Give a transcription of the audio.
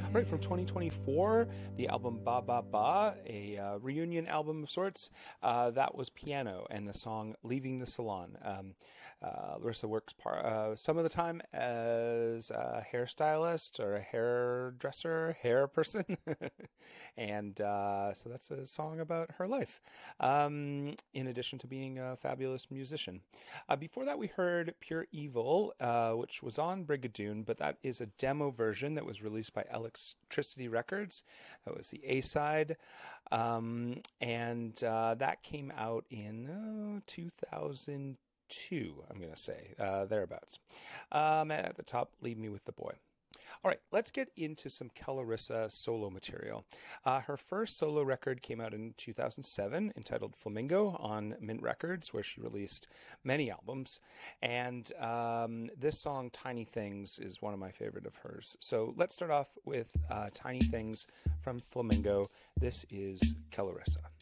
All right, from 2024, the album Ba Ba Ba, a reunion album of sorts. That was Piano and the song Leaving the Salon. Larissa works some of the time as a hairstylist or a hairdresser, hair person. And so that's a song about her life, in addition to being a fabulous musician. Before that, we heard Pure Evil, which was on Brigadoon, but that is a demo version that was released by Electricity Records. That was the A-side. And that came out in 2002, I'm going to say, thereabouts. At the top, Leave Me With the Boy. All right, let's get into some Clarissa solo material. Her first solo record came out in 2007, entitled Flamingo, on Mint Records, where she released many albums. And this song, Tiny Things, is one of my favorite of hers. So let's start off with Tiny Things from Flamingo. This is Clarissa.